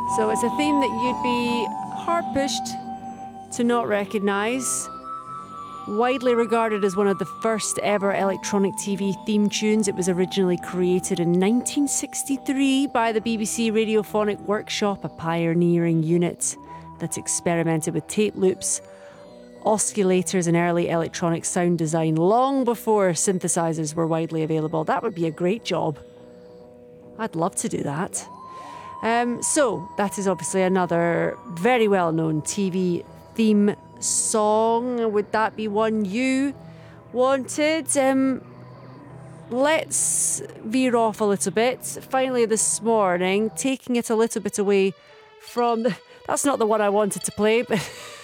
So it's a theme that you'd be hard-pushed to not recognise. Widely regarded as one of the first ever electronic TV theme tunes, it was originally created in 1963 by the BBC Radiophonic Workshop, a pioneering unit that experimented with tape loops, oscillators and early electronic sound design long before synthesizers were widely available. That would be a great job. I'd love to do that. So that is obviously another very well-known TV theme song. Would that be one you wanted? Let's veer off a little bit. Finally this morning, taking it a little bit away from that's not the one I wanted to play, but